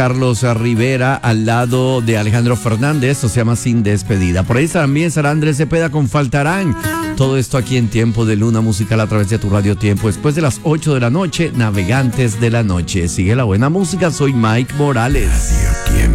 Carlos Rivera al lado de Alejandro Fernández. Esto se llama Sin Despedida. Por ahí también estará Andrés Cepeda con Faltarán. Todo esto aquí en Tiempo de Luna Musical a través de tu Radio Tiempo. Después de las 8 de la noche, Navegantes de la Noche. Sigue la buena música. Soy Mike Morales.